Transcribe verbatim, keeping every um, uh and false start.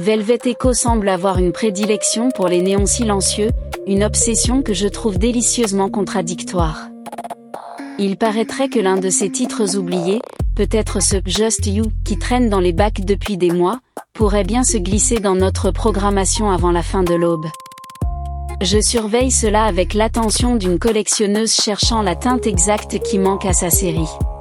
Velvet Echo semble avoir une prédilection pour les néons silencieux, une obsession que je trouve délicieusement contradictoire. Il paraîtrait que l'un de ses titres oubliés, peut-être ce « Just You » qui traîne dans les bacs depuis des mois, pourrait bien se glisser dans notre programmation avant la fin de l'aube. Je surveille cela avec l'attention d'une collectionneuse cherchant la teinte exacte qui manque à sa série.